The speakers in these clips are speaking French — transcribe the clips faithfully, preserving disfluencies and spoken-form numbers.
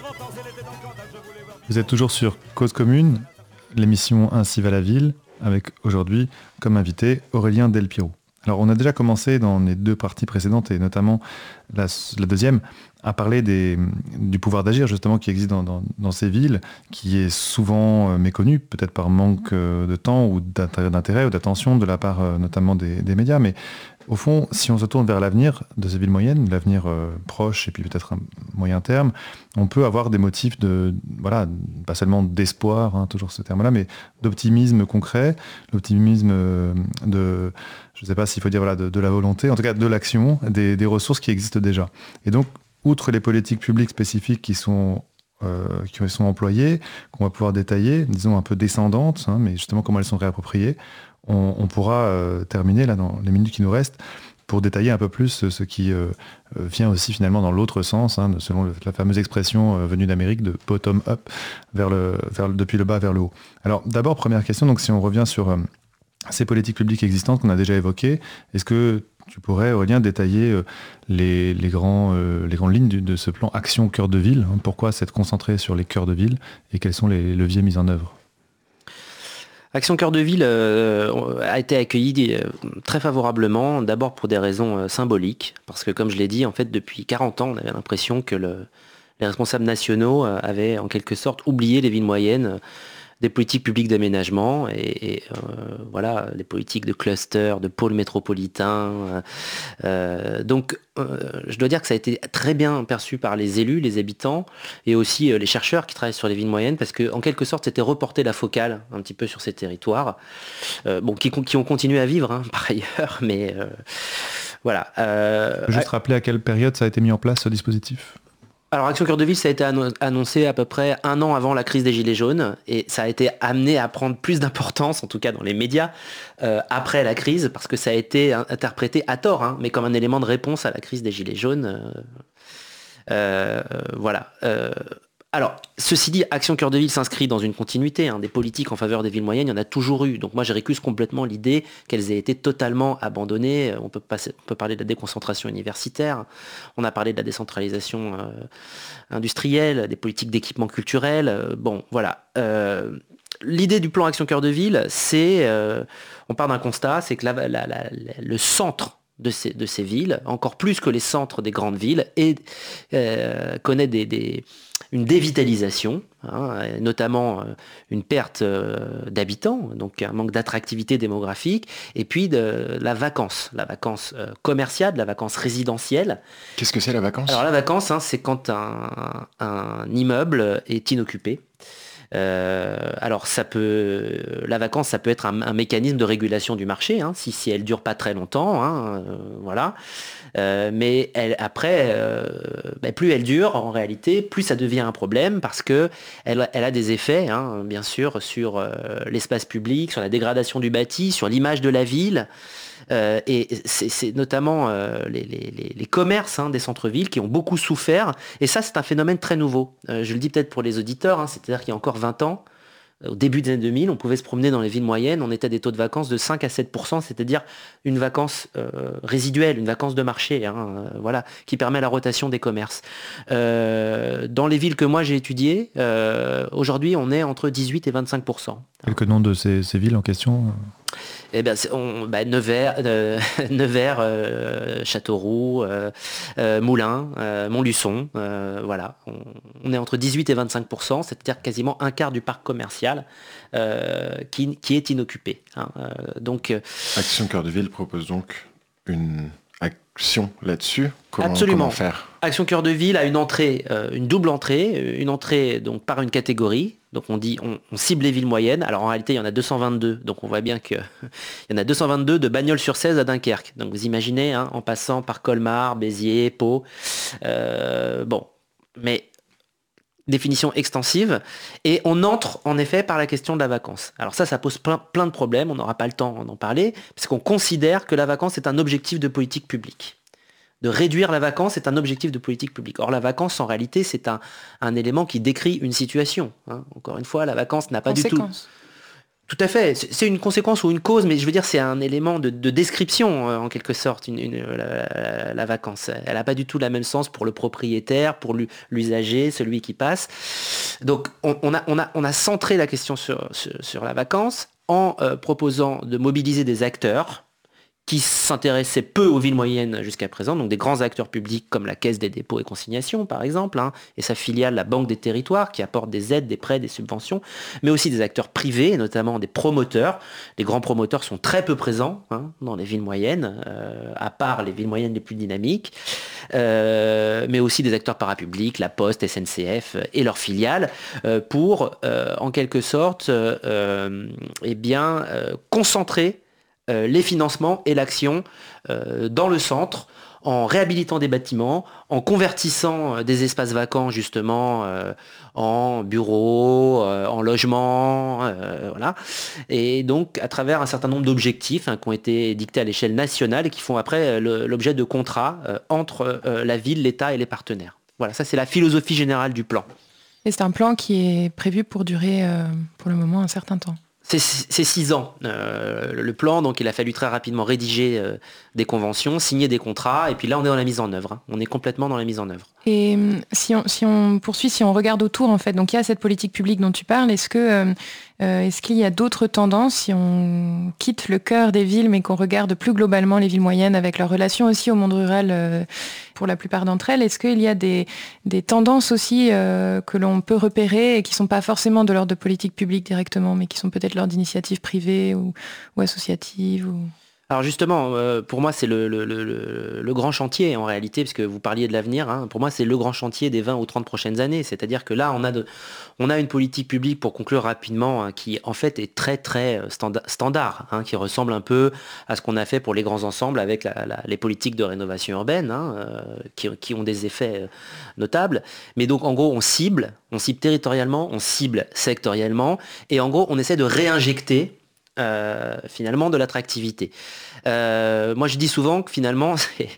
Vous êtes toujours sur Cause Commune, l'émission Ainsi va la ville, avec aujourd'hui comme invité Aurélien Delpiro. Alors on a déjà commencé dans les deux parties précédentes, et notamment la, la deuxième, à parler des, du pouvoir d'agir justement qui existe dans, dans, dans ces villes, qui est souvent méconnu, peut-être par manque de temps ou d'intérêt ou d'attention de la part notamment des, des médias, mais au fond, si on se tourne vers l'avenir de ces villes moyennes, l'avenir euh, proche et puis peut-être un moyen terme, on peut avoir des motifs de, voilà, pas seulement d'espoir, hein, toujours ce terme-là, mais d'optimisme concret, l'optimisme euh, de, je ne sais pas s'il faut dire voilà, de, de la volonté, en tout cas de l'action, des, des ressources qui existent déjà. Et donc, outre les politiques publiques spécifiques qui sont Euh, qui sont employées, qu'on va pouvoir détailler, disons un peu descendantes, hein, mais justement comment elles sont réappropriées, on, on pourra euh, terminer là dans les minutes qui nous restent pour détailler un peu plus ce, ce qui euh, vient aussi finalement dans l'autre sens, hein, selon le, la fameuse expression euh, venue d'Amérique de bottom up, vers le, vers le, depuis le bas vers le haut. Alors d'abord, première question, donc si on revient sur euh, ces politiques publiques existantes qu'on a déjà évoquées, est-ce que tu pourrais, Aurélien, détailler euh, les, les, grands, euh, les grandes lignes du, de ce plan Action Cœur de Ville, hein, pourquoi s'être concentré sur les cœurs de ville et quels sont les leviers mis en œuvre? Action Cœur de Ville euh, a été accueillie euh, très favorablement, d'abord pour des raisons euh, symboliques, parce que comme je l'ai dit, en fait, depuis quarante ans, on avait l'impression que le, les responsables nationaux euh, avaient en quelque sorte oublié les villes moyennes, euh, des politiques publiques d'aménagement et, et euh, voilà, les politiques de cluster, de pôles métropolitains. Euh, donc, euh, je dois dire que ça a été très bien perçu par les élus, les habitants et aussi euh, les chercheurs qui travaillent sur les villes moyennes, parce que en quelque sorte, c'était reporter la focale un petit peu sur ces territoires, euh, bon, qui, qui ont continué à vivre hein, par ailleurs, mais euh, voilà. Euh, Juste à... rappeler à quelle période ça a été mis en place ce dispositif? Alors Action Cœur de Ville, ça a été annoncé à peu près un an avant la crise des Gilets jaunes et ça a été amené à prendre plus d'importance, en tout cas dans les médias, euh, après la crise, parce que ça a été interprété à tort, hein, mais comme un élément de réponse à la crise des Gilets jaunes. Euh, euh, voilà. Euh, alors, ceci dit, Action Cœur de Ville s'inscrit dans une continuité, hein, des politiques en faveur des villes moyennes, il y en a toujours eu. Donc moi, je récuse complètement l'idée qu'elles aient été totalement abandonnées. On peut, passer, on peut parler de la déconcentration universitaire, on a parlé de la décentralisation euh, industrielle, des politiques d'équipement culturel. Euh, bon, voilà. Euh, l'idée du plan Action Cœur de Ville, c'est, euh, on part d'un constat, c'est que la, la, la, le centre de ces, de ces villes, encore plus que les centres des grandes villes, et euh, connaît des... des une dévitalisation, hein, notamment euh, une perte euh, d'habitants, donc un manque d'attractivité démographique, et puis de la vacance, la vacance euh, commerciale, la vacance résidentielle. Qu'est-ce que c'est la vacance? Alors la vacance, hein, c'est quand un, un immeuble est inoccupé. Euh, alors ça peut, la vacance, ça peut être un, un mécanisme de régulation du marché, hein, si, si elle dure pas très longtemps, hein, euh, voilà. Euh, mais elle, après, euh, bah, plus elle dure, en réalité, plus ça devient un problème parce que elle, elle a des effets, hein, bien sûr, sur euh, l'espace public, sur la dégradation du bâti, sur l'image de la ville. Euh, et c'est, c'est notamment euh, les, les, les commerces hein, des centres-villes qui ont beaucoup souffert. Et ça, c'est un phénomène très nouveau. Euh, je le dis peut-être pour les auditeurs, hein, c'est-à-dire qu'il y a encore vingt ans, au début des années deux mille, on pouvait se promener dans les villes moyennes, on était à des taux de vacances de cinq à sept pour cent, c'est-à-dire une vacance euh, résiduelle, une vacance de marché, hein, euh, voilà, qui permet la rotation des commerces. Euh, dans les villes que moi j'ai étudiées, euh, aujourd'hui on est entre dix-huit et vingt-cinq pour cent. Quelques noms de ces, ces villes en question? Eh ben, on, bah, Nevers, euh, Nevers euh, Châteauroux, euh, euh, Moulins, euh, Montluçon, euh, voilà. On, on est entre dix-huit et vingt-cinq pour cent, c'est-à-dire quasiment un quart du parc commercial euh, qui, qui est inoccupé. Hein. Euh, donc, Action Cœur de Ville propose donc une action là-dessus. Comment, absolument. Comment faire? Action Cœur de Ville a une entrée, euh, une double entrée, une entrée donc par une catégorie. Donc on dit, on, on cible les villes moyennes. Alors en réalité, il y en a deux cent vingt-deux. Donc on voit bien qu'il y en a deux cent vingt-deux de Bagnols-sur-Cèze à Dunkerque. Donc vous imaginez, hein, en passant par Colmar, Béziers, Pau. Euh, bon, mais définition extensive. Et on entre en effet par la question de la vacance. Alors ça, ça pose plein, plein de problèmes. On n'aura pas le temps d'en parler, parce qu'on considère que la vacance est un objectif de politique publique. De réduire la vacance est un objectif de politique publique. Or, la vacance, en réalité, c'est un, un élément qui décrit une situation. Hein. Encore une fois, la vacance n'a pas du tout... Tout à fait. C'est une conséquence ou une cause, mais je veux dire, c'est un élément de, de description, euh, en quelque sorte, une, une, la, la vacance. Elle n'a pas du tout le même sens pour le propriétaire, pour l'usager, celui qui passe. Donc, on, on, a, on, a, on a centré la question sur, sur, sur la vacance en euh, proposant de mobiliser des acteurs qui s'intéressaient peu aux villes moyennes jusqu'à présent, donc des grands acteurs publics comme la Caisse des dépôts et consignations par exemple, hein, et sa filiale, la Banque des territoires, qui apporte des aides, des prêts, des subventions, mais aussi des acteurs privés, et notamment des promoteurs. Les grands promoteurs sont très peu présents hein, dans les villes moyennes, euh, à part les villes moyennes les plus dynamiques, euh, mais aussi des acteurs parapublics, la Poste, S N C F et leurs filiales, euh, pour euh, en quelque sorte euh, eh bien, euh, concentrer les financements et l'action euh, dans le centre, en réhabilitant des bâtiments, en convertissant des espaces vacants justement euh, en bureaux, euh, en logements, euh, voilà. Et donc à travers un certain nombre d'objectifs hein, qui ont été dictés à l'échelle nationale et qui font après l'objet de contrats euh, entre euh, la ville, l'État et les partenaires. Voilà, ça c'est la philosophie générale du plan. Et c'est un plan qui est prévu pour durer euh, pour le moment un certain temps. C'est six ans. Euh, le plan, donc il a fallu très rapidement rédiger euh, des conventions, signer des contrats, et puis là on est dans la mise en œuvre. Hein. On est complètement dans la mise en œuvre. Et si on, si on poursuit, si on regarde autour, en fait, donc il y a cette politique publique dont tu parles, est-ce que euh, est-ce qu'il y a d'autres tendances si on quitte le cœur des villes, mais qu'on regarde plus globalement les villes moyennes avec leur relation aussi au monde rural euh, pour la plupart d'entre elles, est-ce qu'il y a des, des tendances aussi euh, que l'on peut repérer et qui ne sont pas forcément de l'ordre de politique publique directement, mais qui sont peut-être l'ordre d'initiatives privées ou, ou associatives ou... Alors justement, euh, pour moi, c'est le, le, le, le grand chantier en réalité, puisque vous parliez de l'avenir. Hein, pour moi, c'est le grand chantier des vingt ou trente prochaines années. C'est-à-dire que là, on a, de, on a une politique publique, pour conclure rapidement, hein, qui en fait est très très standa- standard, hein, qui ressemble un peu à ce qu'on a fait pour les grands ensembles avec la, la, les politiques de rénovation urbaine, hein, euh, qui, qui ont des effets euh, notables. Mais donc, en gros, on cible, on cible territorialement, on cible sectoriellement, et en gros, on essaie de réinjecter Euh, finalement de l'attractivité. Euh, moi je dis souvent que finalement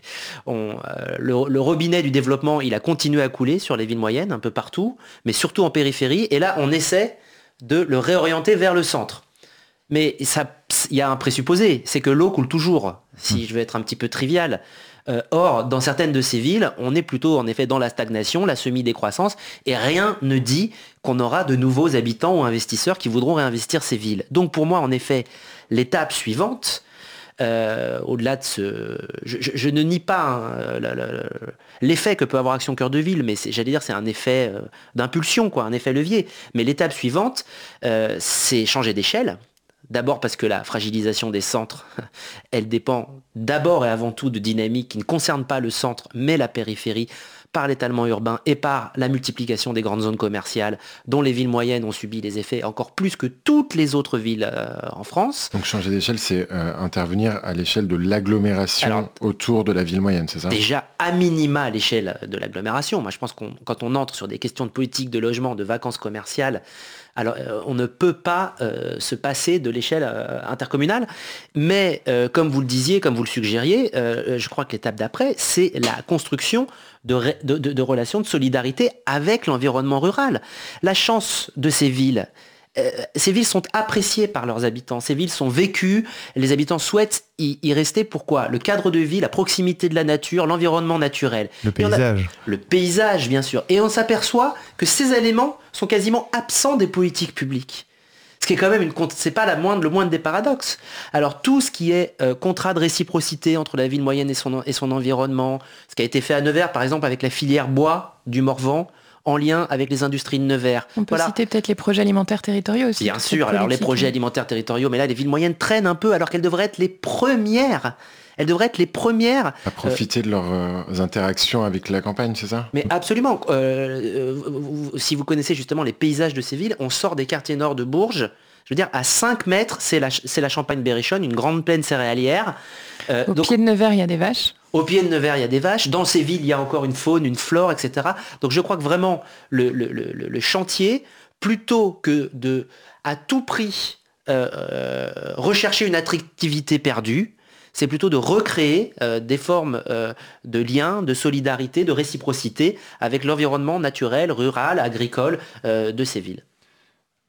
on, euh, le, le robinet du développement il a continué à couler sur les villes moyennes un peu partout, mais surtout en périphérie, et là on essaie de le réorienter vers le centre. Mais il y a un présupposé, c'est que l'eau coule toujours, si je veux être un petit peu trivial. Euh, or, dans certaines de ces villes, on est plutôt en effet dans la stagnation, la semi-décroissance, et rien ne dit qu'on aura de nouveaux habitants ou investisseurs qui voudront réinvestir ces villes. Donc pour moi, en effet, l'étape suivante, euh, au-delà de ce... Je, je, je ne nie pas hein, la, la, la, l'effet que peut avoir Action Cœur de Ville, mais j'allais dire c'est un effet euh, d'impulsion, quoi, un effet levier. Mais l'étape suivante, euh, c'est changer d'échelle. D'abord parce que la fragilisation des centres, elle dépend d'abord et avant tout de dynamiques qui ne concernent pas le centre, mais la périphérie, par l'étalement urbain et par la multiplication des grandes zones commerciales, dont les villes moyennes ont subi les effets encore plus que toutes les autres villes euh, en France. Donc changer d'échelle, c'est euh, intervenir à l'échelle de l'agglomération Alors, autour de la ville moyenne, c'est ça? Déjà, à minima, à l'échelle de l'agglomération. Moi, je pense que quand on entre sur des questions de politique de logement, de vacances commerciales, alors, euh, on ne peut pas euh, se passer de l'échelle euh, intercommunale, mais euh, comme vous le disiez, comme vous le suggériez, euh, je crois que l'étape d'après, c'est la construction de, de, de, de relations de solidarité avec l'environnement rural. La chance de ces villes, euh, ces villes sont appréciées par leurs habitants, ces villes sont vécues, les habitants souhaitent y, y rester. Pourquoi? Le cadre de vie, la proximité de la nature, l'environnement naturel. Le paysage. A, le paysage, bien sûr. Et on s'aperçoit que ces éléments sont quasiment absents des politiques publiques. Ce qui est quand même une, c'est pas la moindre, le moindre des paradoxes. Alors tout ce qui est euh, contrat de réciprocité entre la ville moyenne et son, et son environnement, ce qui a été fait à Nevers par exemple avec la filière bois du Morvan, en lien avec les industries de Nevers. On peut voilà. citer peut-être les projets alimentaires territoriaux aussi. Bien sûr, alors les projets alimentaires territoriaux, mais là les villes moyennes traînent un peu alors qu'elles devraient être les premières. Elles devraient être les premières... À profiter euh, de leurs euh, interactions avec la campagne, c'est ça? Mais absolument. Euh, euh, si vous connaissez justement les paysages de ces villes, on sort des quartiers nord de Bourges. Je veux dire, à cinq mètres, c'est la, c'est la Champagne-Berrichonne, une grande plaine céréalière. Euh, Au donc, pied de Nevers, il y a des vaches. Au pied de Nevers, il y a des vaches. Dans ces villes, il y a encore une faune, une flore, et cetera. Donc je crois que vraiment, le, le, le, le chantier, plutôt que de, à tout prix, euh, euh, rechercher une attractivité perdue, c'est plutôt de recréer euh, des formes euh, de liens, de solidarité, de réciprocité avec l'environnement naturel, rural, agricole euh, de ces villes.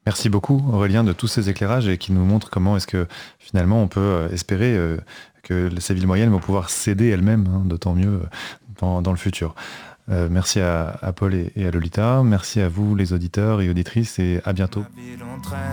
Merci beaucoup Aurélien de tous ces éclairages et qui nous montrent comment est-ce que finalement on peut espérer que ces villes moyennes vont pouvoir s'aider elles-mêmes, hein, d'autant mieux dans, dans le futur. Euh, merci à, à Paul et, et à Lolita, merci à vous les auditeurs et auditrices et à bientôt.